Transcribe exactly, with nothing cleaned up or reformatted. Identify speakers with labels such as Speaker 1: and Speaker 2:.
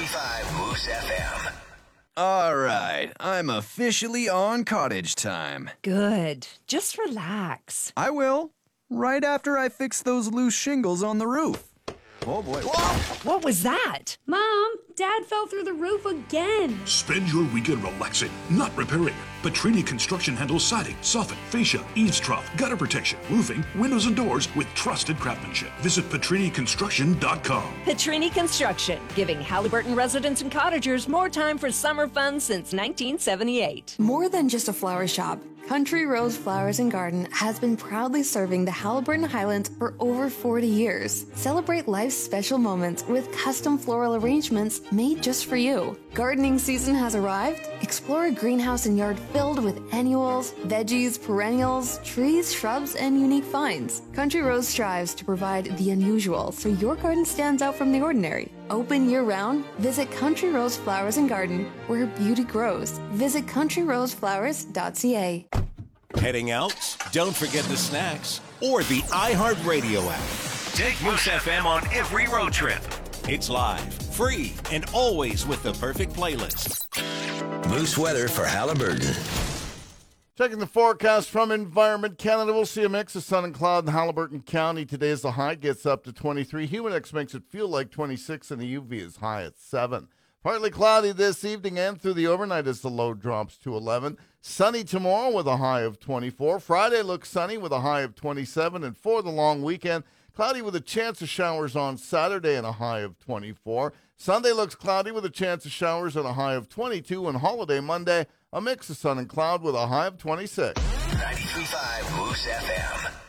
Speaker 1: five Moose F M.
Speaker 2: All right, I'm officially on cottage time.
Speaker 3: Good. Just relax.
Speaker 2: I will, right after I fix those loose shingles on the roof. Oh boy. Whoa!
Speaker 3: What was that?
Speaker 4: Mom, Dad fell through the roof again.
Speaker 5: Spend your weekend relaxing, not repairing. Petrini Construction handles siding, soffit, fascia, eaves trough, gutter protection, roofing, windows and doors with trusted craftsmanship. Visit Petrini Construction dot com.
Speaker 3: Petrini Construction, giving Halliburton residents and cottagers more time for summer fun since nineteen seventy-eight.
Speaker 6: More than just a flower shop, Country Rose Flowers and Garden has been proudly serving the Halliburton Highlands for over forty years. Celebrate life's special moments with custom floral arrangements made just for you. Gardening season has arrived. Explore a greenhouse and yard filled with annuals, veggies, perennials, trees, shrubs, and unique finds. Country Rose strives to provide the unusual so your garden stands out from the ordinary. Open year-round, visit Country Rose Flowers and Garden, where beauty grows. Visit country rose flowers dot c a.
Speaker 7: Heading out? Don't forget the snacks or the iHeartRadio app.
Speaker 1: Take Moose F M on every road trip.
Speaker 7: It's live, free, and always with the perfect playlist.
Speaker 1: Moose weather for Halliburton.
Speaker 8: Checking the forecast from Environment Canada, we'll see a mix of sun and cloud in Halliburton County. Today as the high gets up to twenty-three. Humidex makes it feel like twenty-six, and the U V is high at seven. Partly cloudy this evening and through the overnight as the low drops to eleven. Sunny tomorrow with a high of twenty-four. Friday looks sunny with a high of twenty-seven. And for the long weekend, cloudy with a chance of showers on Saturday and a high of twenty-four. Sunday looks cloudy with a chance of showers and a high of twenty-two. And holiday Monday, a mix of sun and cloud with a high of twenty-six.
Speaker 1: ninety-three point five Moose F M.